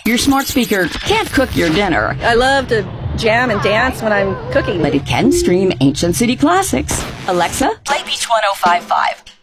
Your smart speaker can't cook your dinner, I love to jam and dance when I'm cooking. but it can stream ancient city classics. Alexa, play Beach 1055.